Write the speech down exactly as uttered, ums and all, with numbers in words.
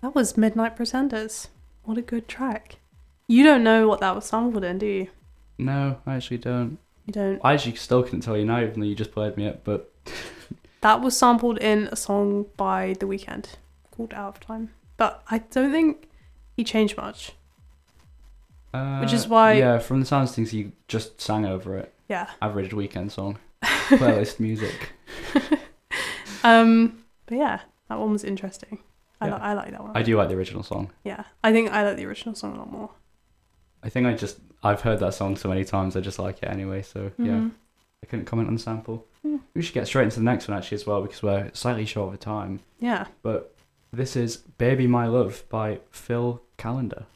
That was Midnight Pretenders. What a good track. You don't know what that was sampled in, do you? No, I actually don't. You don't? I actually still couldn't tell you now, even though you just played me it, but... That was sampled in a song by The Weeknd called Out of Time. But I don't think he changed much. Uh, Which is why... Yeah, from the sounds of things, he just sang over it. Yeah. Average weekend song. Playlist music. um, But yeah, that one was interesting. I, Yeah. li- I like that one. I do like the original song. Yeah, I think I like the original song a lot more. I think I just... I've heard that song so many times, I just like it anyway, so yeah. Mm-hmm. I couldn't comment on the sample. Mm. We should get straight into the next one actually as well, because we're slightly short of time. Yeah. But this is Baby My Love by Phil Calendar.